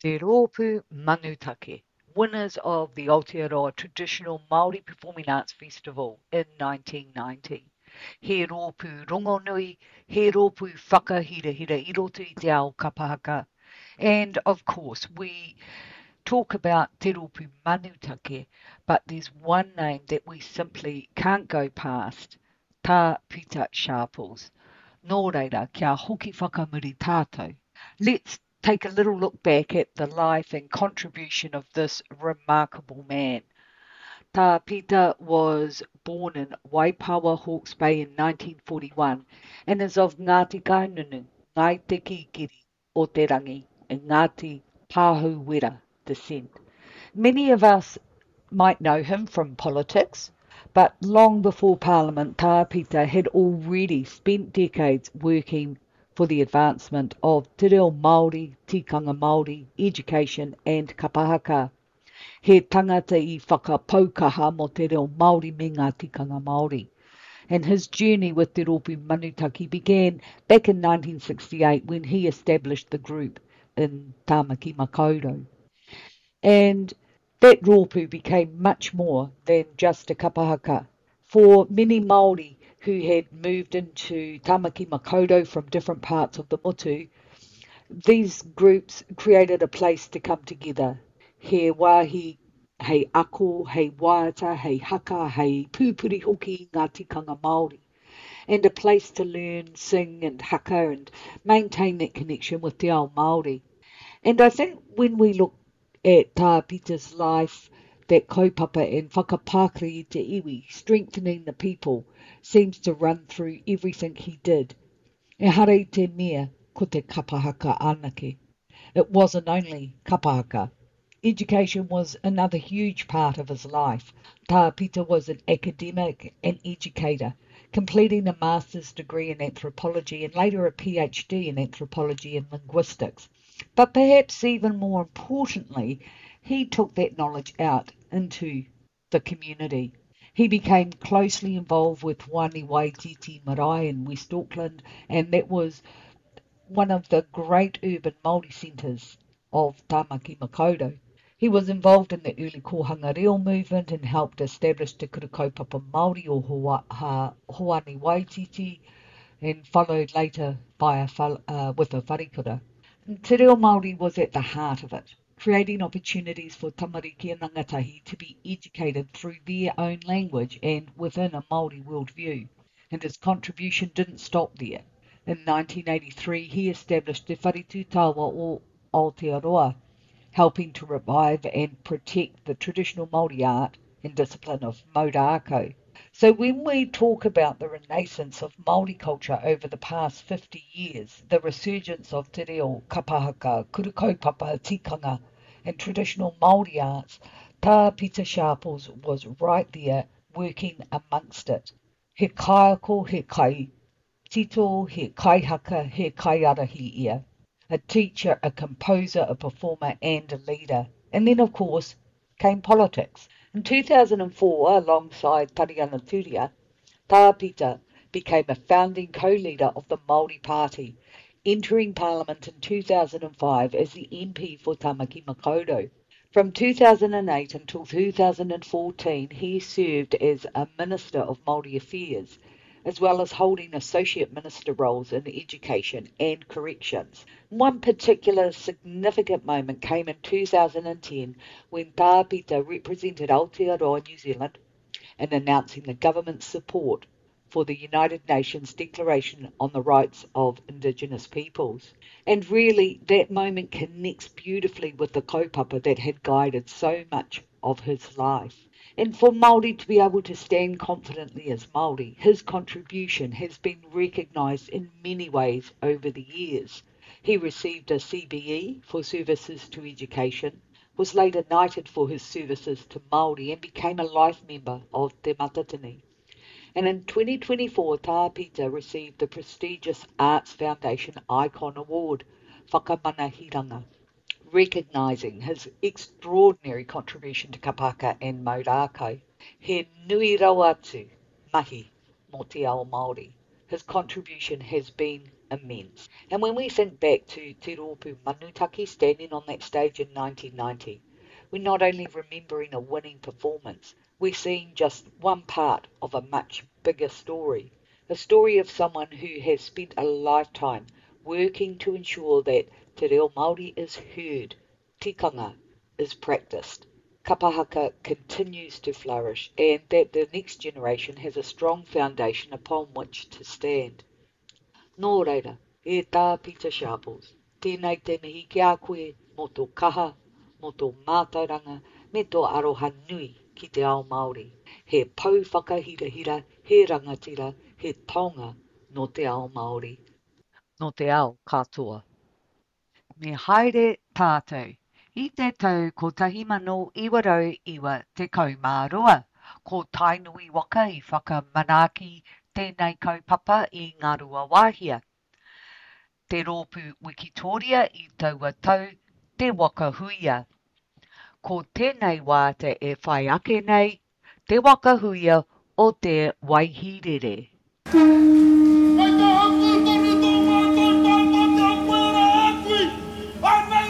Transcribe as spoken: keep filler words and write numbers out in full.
Te Rōpū Manutake, winners of the Aotearoa Traditional Māori Performing Arts Festival in nineteen ninety. He rōpū rongonui, he rōpū whakahirahira i roto i te ao kapahaka. And of course, we talk about Te Rōpū Manutake, but there's one name that we simply can't go past, Tā Peter Sharples. Nō reira, kia hoki whakamuri tātou. Let's take a little look back at the life and contribution of this remarkable man. Tā Peter was born in Waipawa, Hawke's Bay in nineteen forty-one and is of Ngāti Kainunu, Ngai Te Kikiri o Te Rangi, and Ngāti Pāhuwera descent. Many of us might know him from politics, but long before Parliament, Tā Peter had already spent decades working for the advancement of te reo Māori, tikanga Māori, education and kapahaka. He tangata i whakapaukaha mo te reo Māori me ngā tikanga Māori. And his journey with Te Rōpū Manutaki began back in nineteen sixty-eight when he established the group in Tāmaki Makaurau. And that rōpū became much more than just a kapahaka. For many Māori who had moved into Tāmaki Makaurau from different parts of the motu, these groups created a place to come together. He wāhi, hei ako, hei waiata, hei haka, hei pūpuri hoki ngā tikanga Māori, and a place to learn, sing and haka and maintain that connection with te ao Māori. And I think when we look at Tā Peter's life, that kaupapa and whakapākari i te iwi, strengthening the people, seems to run through everything he did. E hara i te mea ko te kapahaka anake. It wasn't only kapahaka. Education was another huge part of his life. Tā Peter was an academic and educator, completing a master's degree in anthropology and later a PhD in anthropology and linguistics. But perhaps even more importantly, he took that knowledge out into the community. He became closely involved with Wani Waititi Marae in West Auckland, and that was one of the great urban Māori centres of Tāmaki Makaurau. He was involved in the early Kohanga Reo movement and helped establish Te Kurakaupapa Māori o Hoa, ha, Hoani Waititi, and followed later by a, uh, with a wharikura. Te reo Māori was at the heart of it, creating opportunities for tamariki and rangatahi to be educated through their own language and within a Māori worldview. And his contribution didn't stop there. In nineteen eighty-three, he established Te Wharitū Tawa o Aotearoa, helping to revive and protect the traditional Māori art and discipline of Mauriako. So when we talk about the renaissance of Māori culture over the past fifty years, the resurgence of te reo, kapahaka, kurukaupapa, tikanga, and traditional Māori arts, Tā Peter Sharples was right there working amongst it. He kaiako, he kai tito, he kaihaka, he kaiarahi ia. A teacher, a composer, a performer, and a leader. And then, of course, came politics. In two thousand four, alongside Tariana Turia, Tā Peter became a founding co-leader of the Māori Party, entering Parliament in two thousand five as the M P for Tāmaki Makaurau. From two thousand eight until two thousand fourteen, he served as a Minister of Māori Affairs, as well as holding associate minister roles in education and corrections. One particular significant moment came in two thousand ten when Tā Peter represented Aotearoa, New Zealand, in announcing the government's support for the United Nations Declaration on the Rights of Indigenous Peoples. And really, that moment connects beautifully with the kaupapa that had guided so much of his life. And for Māori to be able to stand confidently as Māori, his contribution has been recognised in many ways over the years. He received a C B E for services to education, was later knighted for his services to Māori and became a life member of Te Matatini. And in twenty twenty-four, Tā Peter received the prestigious Arts Foundation Icon Award, Whakamanahiranga, recognising his extraordinary contribution to kapaka and Mauriako. He nui rau atu, mahi, mo te ao Māori. his contribution has been immense. And when we think back to Te Rōpū Manutaki standing on that stage in nineteen ninety, we're not only remembering a winning performance, we're seeing just one part of a much bigger story. A story of someone who has spent a lifetime working to ensure that te reo Māori is heard, tikanga is practiced, kapahaka continues to flourish, and that the next generation has a strong foundation upon which to stand. Nō reira, e tā Peter Sharples, tēnei te mihi ki a koe mō tō kaha, mō tō mātauranga, me tō aroha nui ki te ao Māori. He pau whakahirahira, he rangatira, he taonga no te ao Māori. No te ao katoa. Me haere tātou. I te tau ko tahi mano iwa rau iwa te kaumārua. Ko tainui waka i whakamanaki tēnei kaupapa i ngā rua wāhia. Te rōpū Wikitoria i taua tau te wakahuia. Ko tēnei wā te e whai ake nei, te wakahuia o te waihirere.